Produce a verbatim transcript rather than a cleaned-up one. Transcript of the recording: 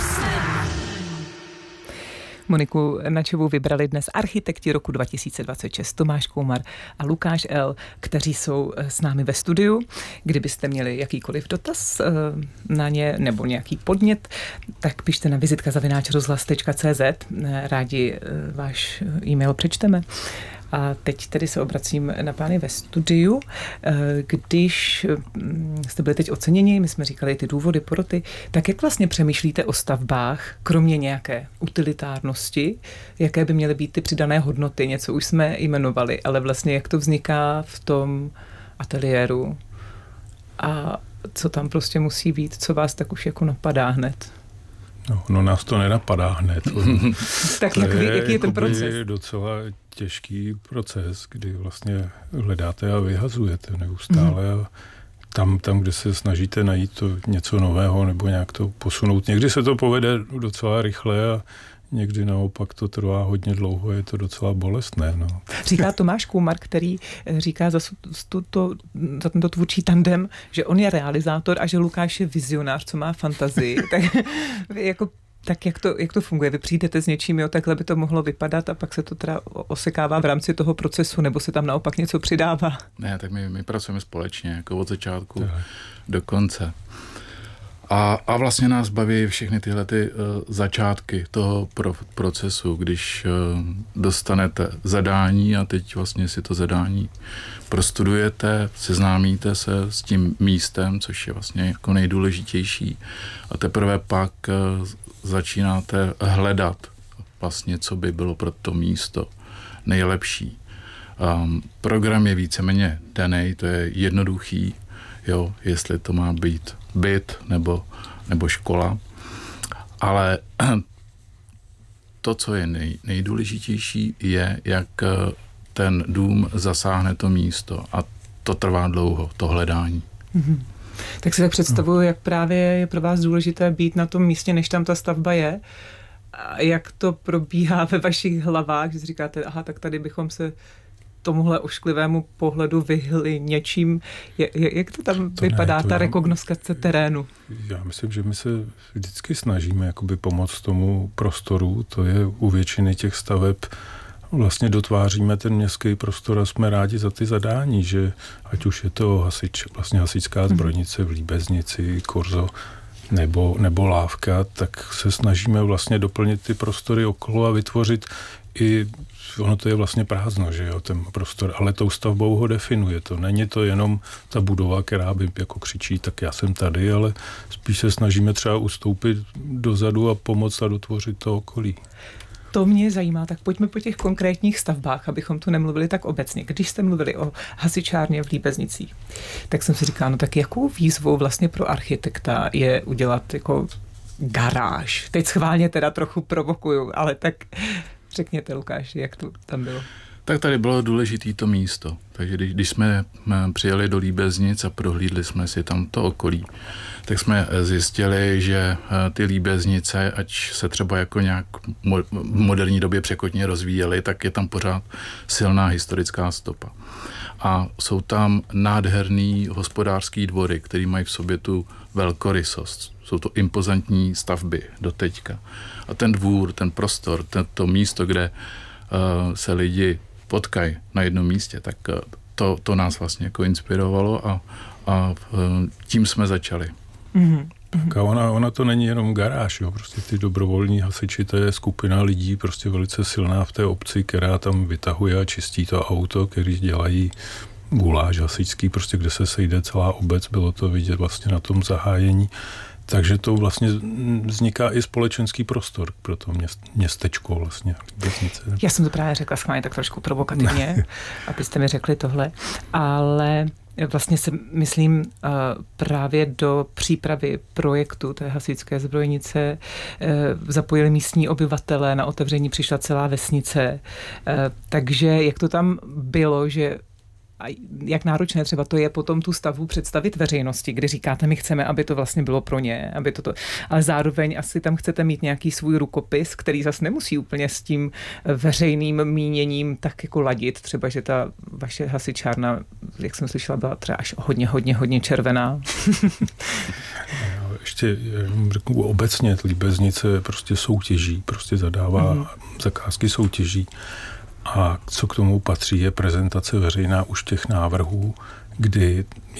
Moniku Načovou vybrali dnes architekti roku dva tisíce dvacet šest Tomáš Koumar a Lukáš L., kteří jsou s námi ve studiu. Kdybyste měli jakýkoliv dotaz na ně nebo nějaký podnět, tak pište na vizitka zavináč rozhlas tečka cé zet. Rádi váš e-mail přečteme. A teď tedy se obracím na pány ve studiu. Když jste byli teď oceněni, my jsme říkali ty důvody, poroty, tak jak vlastně přemýšlíte o stavbách, kromě nějaké utilitárnosti, jaké by měly být ty přidané hodnoty? Něco už jsme jmenovali, ale vlastně jak to vzniká v tom ateliéru a co tam prostě musí být, co vás tak už jako napadá hned? No, no nás to nenapadá hned. Tak jak, je, jaký je ten proces? Je docela těžký proces, kdy vlastně hledáte a vyhazujete neustále. Mm. A tam, tam, kde se snažíte najít to něco nového nebo nějak to posunout. Někdy se to povede docela rychle a někdy naopak to trvá hodně dlouho, je to docela bolestné. No. Říká Tomáš Koumar, který říká za, tuto, za tento tvůrčí tandem, že on je realizátor a že Lukáš je vizionář, co má fantazii. tak, jako, tak jak to, jak to funguje? Vy přijdete s něčím, jo, takhle by to mohlo vypadat a pak se to teda osekává v rámci toho procesu, nebo se tam naopak něco přidává? Ne, tak my, my pracujeme společně, jako od začátku tak do konce. A, a vlastně nás baví všechny tyhle ty uh, začátky toho pro, procesu, když uh, dostanete zadání a teď vlastně si to zadání prostudujete, seznámíte se s tím místem, což je vlastně jako nejdůležitější a teprve pak uh, začínáte hledat vlastně, co by bylo pro to místo nejlepší. Um, program je víceméně daný, to je jednoduchý, jo, jestli to má být byt nebo, nebo škola. Ale to, co je nej, nejdůležitější, je, jak ten dům zasáhne to místo. A to trvá dlouho, to hledání. Mm-hmm. Tak si tak představuju, jak právě je pro vás důležité být na tom místě, než tam ta stavba je. A jak to probíhá ve vašich hlavách, že si říkáte, aha, tak tady bychom se tomuhle ošklivému pohledu vyhli něčím. Je, jak to tam to vypadá, ne, to ta já, rekognoskace terénu? Já myslím, že my se vždycky snažíme jakoby pomoct tomu prostoru. To je u většiny těch staveb vlastně dotváříme ten městský prostor a jsme rádi za ty zadání, že ať už je to hasič, vlastně hasičská zbrojnice v Líbeznici, Korzo nebo, nebo Lávka, tak se snažíme vlastně doplnit ty prostory okolo a vytvořit i ono to je vlastně prázdno, že jo, ten prostor, ale tou stavbou ho definuje. To není to jenom ta budova, která by jako křičí, tak já jsem tady, ale spíš se snažíme třeba ustoupit dozadu a pomoct a dotvořit to okolí. To mě zajímá, tak pojďme po těch konkrétních stavbách, abychom tu nemluvili tak obecně. Když jste mluvili o hasičárně v Líbeznicích, tak jsem si říkala, no tak jakou výzvou vlastně pro architekta je udělat jako garáž? Teď schválně teda trochu provokuju, ale tak řekněte, Lukáši, jak to tam bylo? Tak tady bylo důležité to místo. Takže když, když jsme přijeli do Líbeznic a prohlídli jsme si tam to okolí, tak jsme zjistili, že ty Líbeznice, ať se třeba jako nějak v moderní době překotně rozvíjely, tak je tam pořád silná historická stopa. A jsou tam nádherný hospodářský dvory, který mají v sobě tu velkorysost. Jsou to impozantní stavby do teďka. A ten dvůr, ten prostor, ten, to místo, kde uh, se lidi potkají na jednom místě, tak uh, to, to nás vlastně jako inspirovalo a, a uh, tím jsme začali. Mm-hmm. Tak a ona, ona to není jenom garáž, jo. Prostě ty dobrovolní hasiči, to je skupina lidí prostě velice silná v té obci, která tam vytahuje a čistí to auto, který dělají guláš hasičský, prostě kde se sejde celá obec, bylo to vidět vlastně na tom zahájení. Takže to vlastně vzniká i společenský prostor pro to měst, městečko vlastně. Líbeznice. Já jsem to právě řekla schválně tak trošku provokativně, abyste mi řekli tohle, ale vlastně se, myslím, právě do přípravy projektu té hasičské zbrojnice zapojili místní obyvatelé, na otevření přišla celá vesnice, takže jak to tam bylo, že a jak náročné třeba to je potom tu stavbu představit veřejnosti, kdy říkáte, my chceme, aby to vlastně bylo pro ně, aby to, to ale zároveň asi tam chcete mít nějaký svůj rukopis, který zas nemusí úplně s tím veřejným míněním tak jako ladit, třeba, že ta vaše hasičárna, jak jsem slyšela, byla třeba až hodně, hodně, hodně červená. Ještě prostě řeknu obecně, Líbeznice prostě soutěží, prostě zadává mm. zakázky soutěží. A co k tomu patří, je prezentace veřejná už těch návrhů, kdy